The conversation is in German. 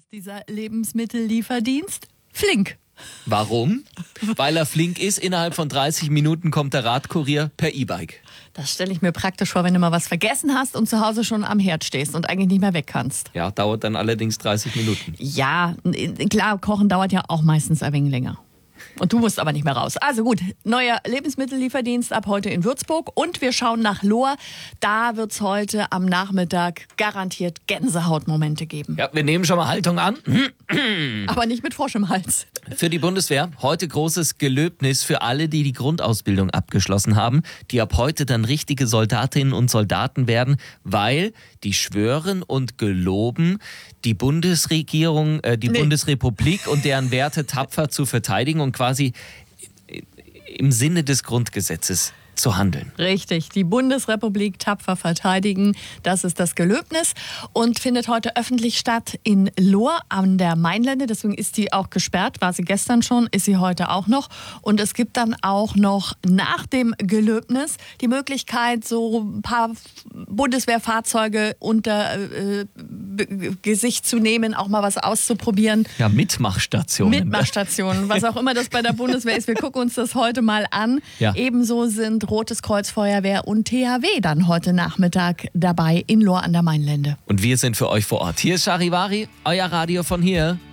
dieser Lebensmittellieferdienst? Flink. Warum? Weil er flink ist. Innerhalb von 30 Minuten kommt der Radkurier per E-Bike. Das stelle ich mir praktisch vor, wenn du mal was vergessen hast und zu Hause schon am Herd stehst und eigentlich nicht mehr weg kannst. Ja, dauert dann allerdings 30 Minuten. Ja, klar, Kochen dauert ja auch meistens ein wenig länger. Und du musst aber nicht mehr raus. Also gut, neuer Lebensmittellieferdienst ab heute in Würzburg. Und wir schauen nach Lohr. Da wird es heute am Nachmittag garantiert Gänsehautmomente geben. Ja, wir nehmen schon mal Haltung an. Aber nicht mit Frosch im Hals. Für die Bundeswehr heute großes Gelöbnis für alle, die die Grundausbildung abgeschlossen haben, die ab heute dann richtige Soldatinnen und Soldaten werden, weil die schwören und geloben, die Bundesregierung, Bundesrepublik und deren Werte tapfer zu verteidigen und quasi im Sinne des Grundgesetzes zu handeln. Richtig, die Bundesrepublik tapfer verteidigen, das ist das Gelöbnis und findet heute öffentlich statt in Lohr an der Mainlände. Deswegen ist die auch gesperrt, war sie gestern schon, ist sie heute auch noch. Und es gibt dann auch noch nach dem Gelöbnis die Möglichkeit, so ein paar Bundeswehrfahrzeuge unter Gesicht zu nehmen, auch mal was auszuprobieren. Ja, Mitmachstationen. Mitmachstationen, was auch immer das bei der Bundeswehr ist. Wir gucken uns das heute mal an. Ja. Ebenso sind Rotes Kreuz Feuerwehr und THW dann heute Nachmittag dabei in Lohr an der Mainlände. Und wir sind für euch vor Ort. Hier ist Charivari, euer Radio von hier.